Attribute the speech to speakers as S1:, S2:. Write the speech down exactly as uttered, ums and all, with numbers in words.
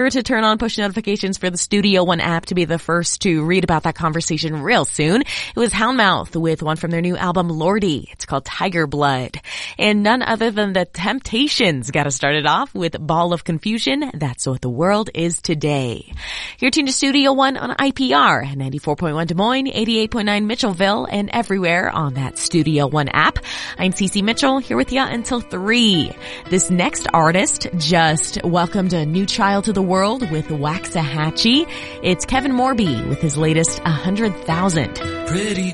S1: to turn on push notifications for the Studio One app to be the first to read about that conversation real soon. It was Houndmouth with one from their new album Lordy. It's called Tiger Blood. And none other than the Temptations got us started off with Ball of Confusion. That's what the world is today. You're tuned to Studio One on I P R, ninety-four point one Des Moines, eighty-eight point nine Mitchellville, and everywhere on that Studio One app. I'm Cece Mitchell, here with you until three. This next artist just welcomed a new child to the world with Waxahachie. It's Kevin Morby with his latest one hundred thousand.
S2: Pretty